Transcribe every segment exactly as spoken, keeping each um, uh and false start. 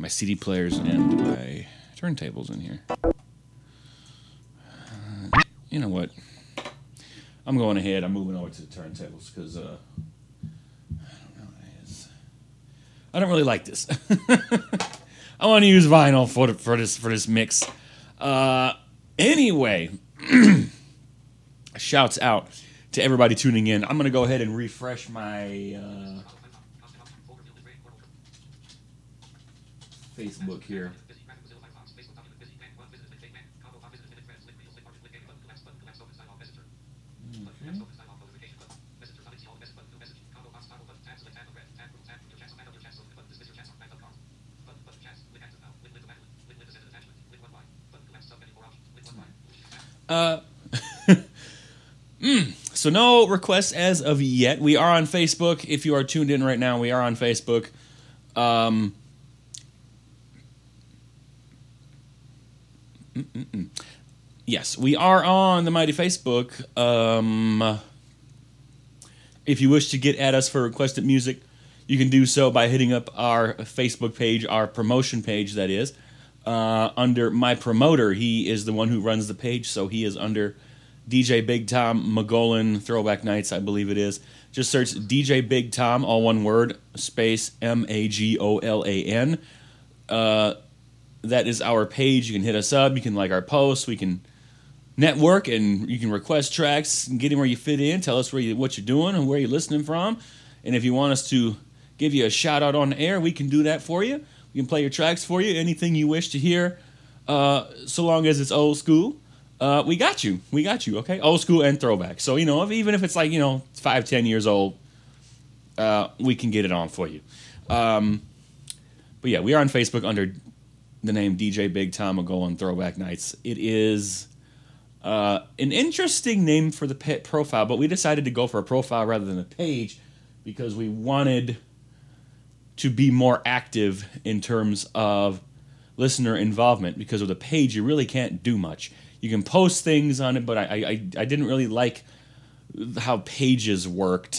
my C D players and my turntables in here. Uh, you know what? I'm going ahead. I'm moving over to the turntables because uh, I don't know. It's, I don't really like this. I want to use vinyl for the, for this for this mix. Uh, anyway, shouts out to everybody tuning in. I'm gonna go ahead and refresh my uh, Facebook here. Uh, mm, so no requests as of yet. We are on Facebook. If you are tuned in right now, we are on Facebook. Um, mm-mm-mm. Yes, we are on the mighty Facebook. Um, if you wish to get at us for requested music, you can do so by hitting up our Facebook page, our promotion page, that is. Uh, under my promoter, he is the one who runs the page, so he is under D J Big Tom Mogollon Throwback Nights, I believe it is. Just search D J Big Tom, all one word, space M A G O L A N. Uh, that is our page. You can hit us up. You can like our posts. We can network, and you can request tracks and get in where you fit in. Tell us where you, what you're doing and where you're listening from. And if you want us to give you a shout-out on the air, we can do that for you. We can play your tracks for you, anything you wish to hear, uh, so long as it's old school. Uh, we got you. We got you, okay? Old school and throwback. So, you know, if, even if it's like, you know, five, ten years old, uh, we can get it on for you. Um, but, yeah, we are on Facebook under the name D J Big Tom Mogollon Throwback Nights. It is uh, an interesting name for the pet profile, but we decided to go for a profile rather than a page because we wanted to be more active in terms of listener involvement. Because of the page, you really can't do much. You can post things on it, but I I, I didn't really like how pages worked.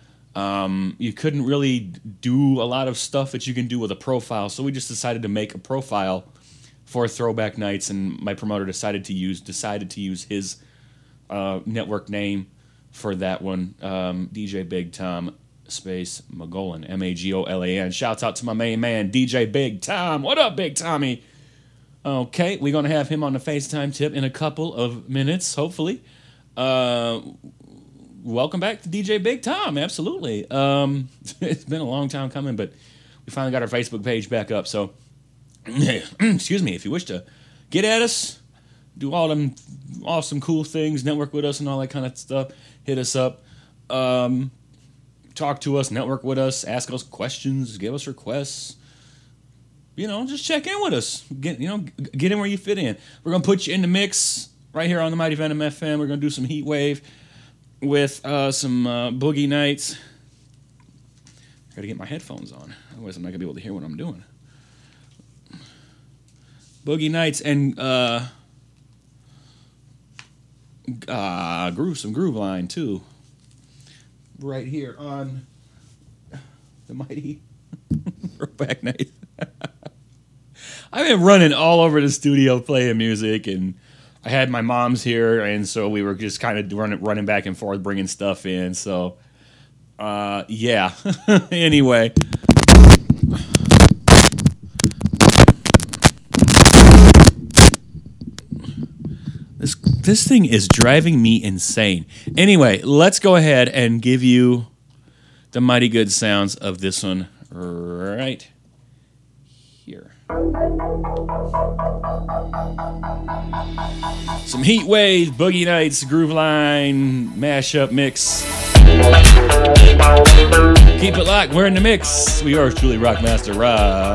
Um, you couldn't really do a lot of stuff that you can do with a profile, so we just decided to make a profile for Throwback Nights, and my promoter decided to use decided to use his uh, network name for that one, um, D J Big Tom space Mogollon, M A G O L A N. Shouts out to my main man, D J Big Tom. What up, Big Tommy? Okay, we're going to have him on the FaceTime tip in a couple of minutes, hopefully. Uh, welcome back to D J Big Tom, absolutely. Um, it's been a long time coming, but we finally got our Facebook page back up, so excuse me, if you wish to get at us, do all them awesome, cool things, network with us and all that kind of stuff, hit us up. Um... Talk to us, network with us, ask us questions, give us requests. You know, just check in with us. Get you know, get in where you fit in. We're gonna put you in the mix right here on the Mighty Venom F M. We're gonna do some Heat Wave with uh, some uh, Boogie Nights. I gotta get my headphones on, otherwise I'm not gonna be able to hear what I'm doing. Boogie Nights and uh, uh, groove some Groove Line too. Right here on the mighty Throwback Night. I've been running all over the studio playing music, and I had my mom's here, and so we were just kind of running, running back and forth, bringing stuff in. So, uh, yeah. Anyway. This this thing is driving me insane. Anyway, let's go ahead and give you the mighty good sounds of this one right here. Some Heat Wave, Boogie Nights, Groove Line, mashup mix. Keep it locked. We're in the mix. We are truly Rockmaster Rob.